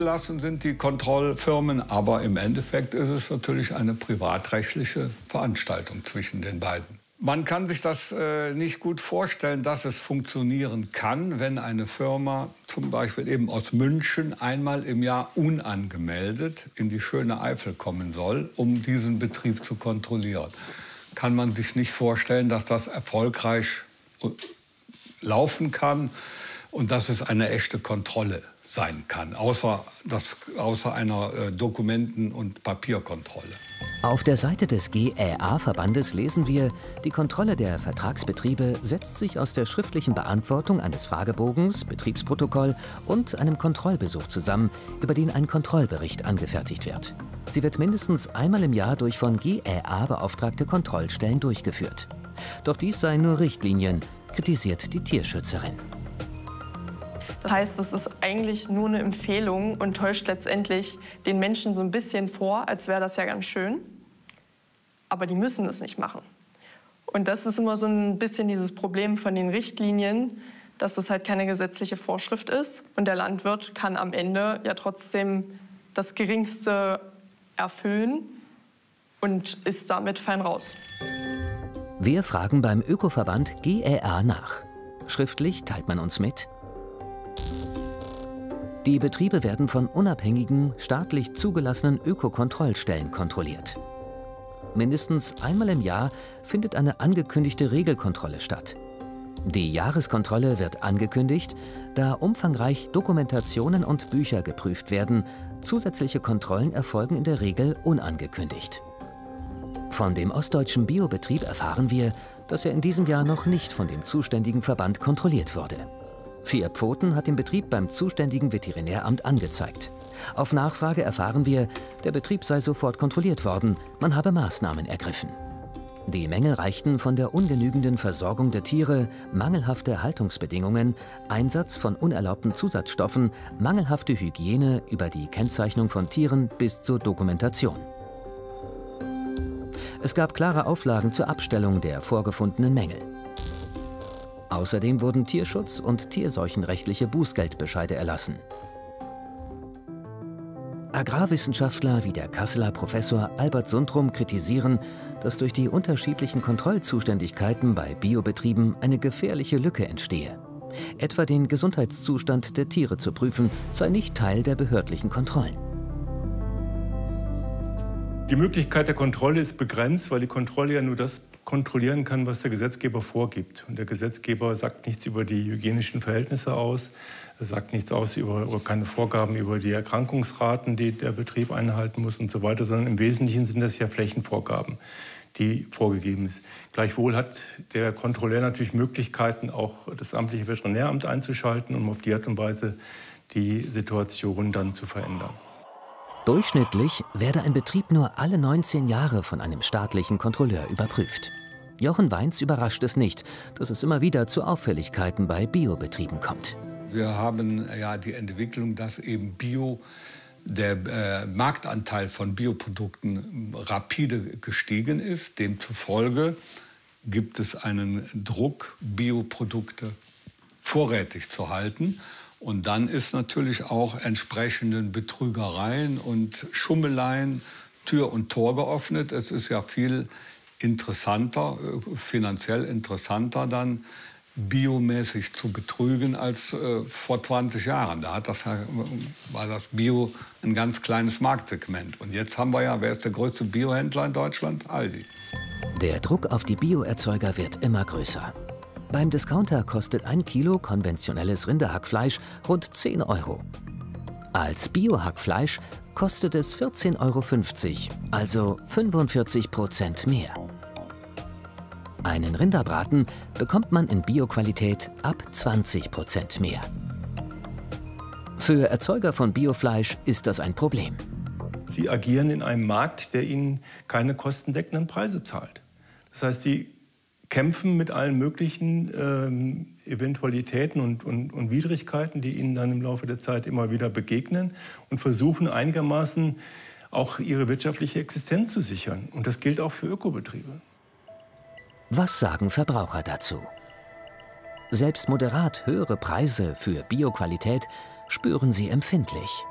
Lassen sind die Kontrollfirmen, aber im Endeffekt ist es natürlich eine privatrechtliche Veranstaltung zwischen den beiden. Man kann sich das nicht gut vorstellen, dass es funktionieren kann, wenn eine Firma zum Beispiel eben aus München einmal im Jahr unangemeldet in die schöne Eifel kommen soll, um diesen Betrieb zu kontrollieren. Kann man sich nicht vorstellen, dass das erfolgreich laufen kann und dass es eine echte Kontrolle sein kann, außer einer Dokumenten- und Papierkontrolle. Auf der Seite des GÄA-Verbandes lesen wir, die Kontrolle der Vertragsbetriebe setzt sich aus der schriftlichen Beantwortung eines Fragebogens, Betriebsprotokoll und einem Kontrollbesuch zusammen, über den ein Kontrollbericht angefertigt wird. Sie wird mindestens einmal im Jahr durch von GÄA beauftragte Kontrollstellen durchgeführt. Doch dies seien nur Richtlinien, kritisiert die Tierschützerin. Das heißt, es ist eigentlich nur eine Empfehlung und täuscht letztendlich den Menschen so ein bisschen vor, als wäre das ja ganz schön. Aber die müssen es nicht machen. Und das ist immer so ein bisschen dieses Problem von den Richtlinien, dass es halt keine gesetzliche Vorschrift ist. Und der Landwirt kann am Ende ja trotzdem das Geringste erfüllen und ist damit fein raus. Wir fragen beim Ökoverband GÄA nach. Schriftlich teilt man uns mit: Die Betriebe werden von unabhängigen, staatlich zugelassenen Ökokontrollstellen kontrolliert. Mindestens einmal im Jahr findet eine angekündigte Regelkontrolle statt. Die Jahreskontrolle wird angekündigt, da umfangreich Dokumentationen und Bücher geprüft werden. Zusätzliche Kontrollen erfolgen in der Regel unangekündigt. Von dem ostdeutschen Biobetrieb erfahren wir, dass er in diesem Jahr noch nicht von dem zuständigen Verband kontrolliert wurde. Vier Pfoten hat den Betrieb beim zuständigen Veterinäramt angezeigt. Auf Nachfrage erfahren wir, der Betrieb sei sofort kontrolliert worden, man habe Maßnahmen ergriffen. Die Mängel reichten von der ungenügenden Versorgung der Tiere, mangelhafte Haltungsbedingungen, Einsatz von unerlaubten Zusatzstoffen, mangelhafte Hygiene über die Kennzeichnung von Tieren bis zur Dokumentation. Es gab klare Auflagen zur Abstellung der vorgefundenen Mängel. Außerdem wurden Tierschutz- und tierseuchenrechtliche Bußgeldbescheide erlassen. Agrarwissenschaftler wie der Kasseler Professor Albert Sundrum kritisieren, dass durch die unterschiedlichen Kontrollzuständigkeiten bei Biobetrieben eine gefährliche Lücke entstehe. Etwa den Gesundheitszustand der Tiere zu prüfen, sei nicht Teil der behördlichen Kontrollen. Die Möglichkeit der Kontrolle ist begrenzt, weil die Kontrolle ja nur das kontrollieren kann, was der Gesetzgeber vorgibt. Und der Gesetzgeber sagt nichts über die hygienischen Verhältnisse aus, er sagt nichts aus über keine Vorgaben über die Erkrankungsraten, die der Betrieb einhalten muss und so weiter, sondern im Wesentlichen sind das ja Flächenvorgaben, die vorgegeben sind. Gleichwohl hat der Kontrolleur natürlich Möglichkeiten, auch das amtliche Veterinäramt einzuschalten, um auf die Art und Weise die Situation dann zu verändern. Durchschnittlich werde ein Betrieb nur alle 19 Jahre von einem staatlichen Kontrolleur überprüft. Jochen Weins überrascht es nicht, dass es immer wieder zu Auffälligkeiten bei Biobetrieben kommt. Wir haben ja die Entwicklung, dass eben der Marktanteil von Bioprodukten rapide gestiegen ist. Demzufolge gibt es einen Druck, Bioprodukte vorrätig zu halten. Und dann ist natürlich auch entsprechenden Betrügereien und Schummeleien Tür und Tor geöffnet. Es ist ja viel interessanter, finanziell interessanter dann biomäßig zu betrügen als vor 20 Jahren. Da war das Bio ein ganz kleines Marktsegment. Und jetzt haben wir ja, wer ist der größte Biohändler in Deutschland? Aldi. Der Druck auf die Bioerzeuger wird immer größer. Beim Discounter kostet 1 Kilo konventionelles Rinderhackfleisch rund 10 €. Als Biohackfleisch kostet es 14,50 €, also 45% mehr. Einen Rinderbraten bekommt man in Bioqualität ab 20% mehr. Für Erzeuger von Biofleisch ist das ein Problem. Sie agieren in einem Markt, der ihnen keine kostendeckenden Preise zahlt. Das heißt, sie kämpfen mit allen möglichen Eventualitäten und Widrigkeiten, die ihnen dann im Laufe der Zeit immer wieder begegnen und versuchen einigermaßen auch ihre wirtschaftliche Existenz zu sichern. Und das gilt auch für Ökobetriebe. Was sagen Verbraucher dazu? Selbst moderat höhere Preise für Bioqualität spüren sie empfindlich.